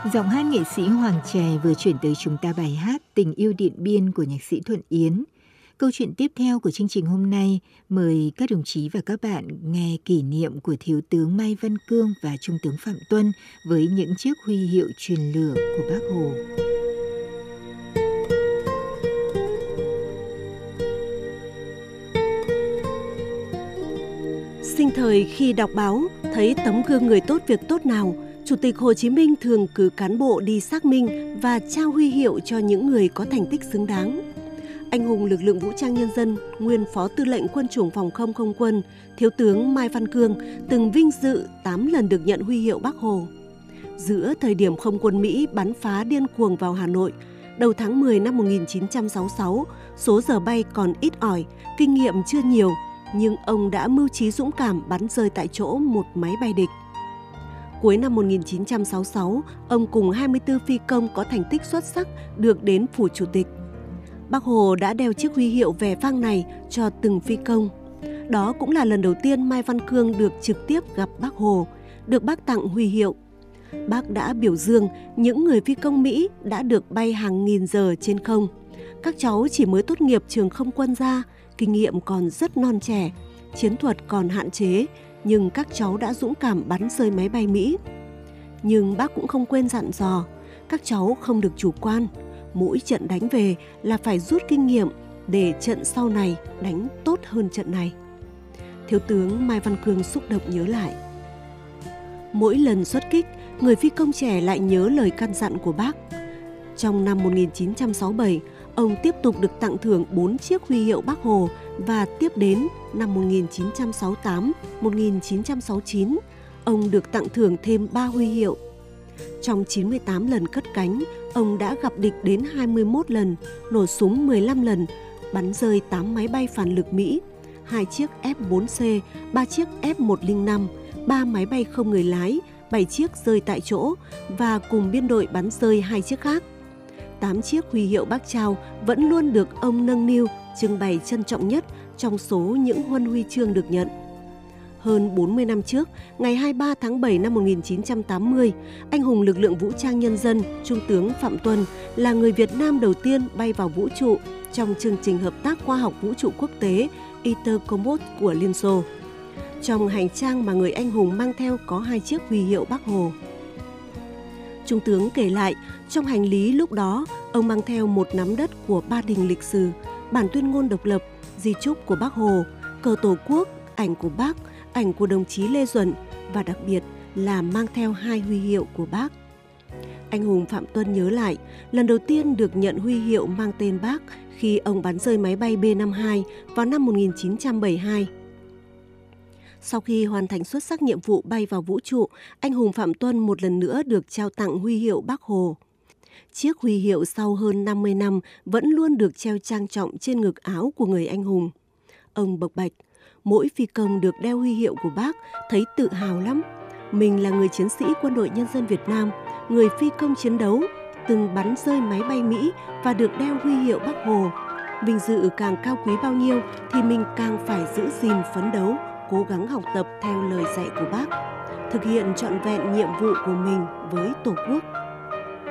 Giọng hát nghệ sĩ Hoàng Trè vừa chuyển tới chúng ta bài hát Tình yêu Điện Biên của nhạc sĩ Thuận Yến. Câu chuyện tiếp theo của chương trình hôm nay mời các đồng chí và các bạn nghe kỷ niệm của Thiếu tướng Mai Văn Cương và Trung tướng Phạm Tuân với những chiếc huy hiệu truyền lửa của Bác Hồ. Sinh thời khi đọc báo, thấy tấm gương người tốt việc tốt nào, Chủ tịch Hồ Chí Minh thường cử cán bộ đi xác minh và trao huy hiệu cho những người có thành tích xứng đáng. Anh hùng lực lượng vũ trang nhân dân, nguyên Phó Tư lệnh Quân chủng Phòng không Không quân, Thiếu tướng Mai Văn Cương từng vinh dự 8 lần được nhận huy hiệu Bác Hồ. Giữa thời điểm không quân Mỹ bắn phá điên cuồng vào Hà Nội, đầu tháng 10 năm 1966, số giờ bay còn ít ỏi, kinh nghiệm chưa nhiều, nhưng ông đã mưu trí dũng cảm bắn rơi tại chỗ một máy bay địch. Cuối năm 1966, ông cùng 24 phi công có thành tích xuất sắc được đến Phủ Chủ tịch. Bác Hồ đã đeo chiếc huy hiệu vẻ vang này cho từng phi công. Đó cũng là lần đầu tiên Mai Văn Cương được trực tiếp gặp Bác Hồ, được Bác tặng huy hiệu. Bác đã biểu dương những người phi công Mỹ đã được bay hàng nghìn giờ trên không. Các cháu chỉ mới tốt nghiệp trường không quân ra, kinh nghiệm còn rất non trẻ, chiến thuật còn hạn chế, nhưng các cháu đã dũng cảm bắn rơi máy bay Mỹ. Nhưng Bác cũng không quên dặn dò, các cháu không được chủ quan, mỗi trận đánh về là phải rút kinh nghiệm để trận sau này đánh tốt hơn trận này. Thiếu tướng Mai Văn Cương xúc động nhớ lại. Mỗi lần xuất kích, người phi công trẻ lại nhớ lời căn dặn của Bác. Trong năm 1967, ông tiếp tục được tặng thưởng 4 chiếc huy hiệu Bác Hồ và tiếp đến năm 1968, 1969, ông được tặng thưởng thêm 3 huy hiệu. Trong 98 lần cất cánh, ông đã gặp địch đến 21 lần, nổ súng 15 lần, bắn rơi 8 máy bay phản lực Mỹ, 2 chiếc F-4C, 3 chiếc F-105, 3 máy bay không người lái, 7 chiếc rơi tại chỗ và cùng biên đội bắn rơi 2 chiếc khác. 8 chiếc huy hiệu Bác trao vẫn luôn được ông nâng niu, trưng bày trân trọng nhất trong số những huân huy chương được nhận. Hơn 40 năm trước, ngày 23 tháng 7 năm 1980, anh hùng lực lượng vũ trang nhân dân Trung tướng Phạm Tuân là người Việt Nam đầu tiên bay vào vũ trụ trong chương trình hợp tác khoa học vũ trụ quốc tế ITER-COMOS của Liên Xô. Trong hành trang mà người anh hùng mang theo có 2 chiếc huy hiệu Bác Hồ. Trung tướng kể lại, trong hành lý lúc đó, ông mang theo một nắm đất của Ba Đình lịch sử, bản tuyên ngôn độc lập, di chúc của Bác Hồ, cờ Tổ quốc, ảnh của Bác, ảnh của đồng chí Lê Duẩn và đặc biệt là mang theo 2 huy hiệu của Bác. Anh hùng Phạm Tuân nhớ lại, lần đầu tiên được nhận huy hiệu mang tên Bác khi ông bắn rơi máy bay B-52 vào năm 1972. Sau khi hoàn thành xuất sắc nhiệm vụ bay vào vũ trụ, anh hùng Phạm Tuân một lần nữa được trao tặng huy hiệu Bác Hồ. Chiếc huy hiệu sau hơn 50 năm vẫn luôn được treo trang trọng trên ngực áo của người anh hùng. Ông bộc bạch, mỗi phi công được đeo huy hiệu của Bác thấy tự hào lắm. Mình là người chiến sĩ Quân đội Nhân dân Việt Nam, người phi công chiến đấu, từng bắn rơi máy bay Mỹ và được đeo huy hiệu Bác Hồ. Vinh dự càng cao quý bao nhiêu thì mình càng phải giữ gìn phấn đấu, cố gắng học tập theo lời dạy của Bác, thực hiện trọn vẹn nhiệm vụ của mình với Tổ quốc.